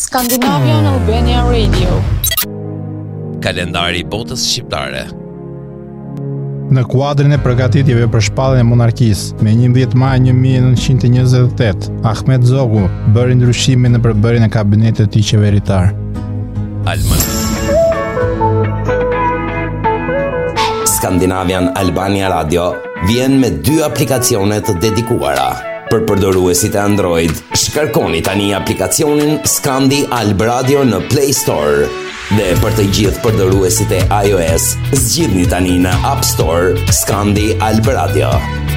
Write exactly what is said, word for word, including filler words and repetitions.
Scandinavian Albania Radio. Kalendari i botës shqiptare. Në kuadrin e përgatitjeve për shpalljen e monarkisë, me njëmbëdhjetë maj një mijë e nëntëqind e njëzet e tetë, Ahmet Zogu bëri ndryshime në përbërjen e kabinetit të tij qeveritar. Alman. Scandinavian Albania Radio vjen me dy aplikacione të dedikuara. Për përdoruesit e Android, shkarkoni tani aplikacionin Scandi Alb Radio në Play Store. Dhe për të gjithë përdoruesit e iOS, zgjidhni tani në App Store Scandi Alb Radio.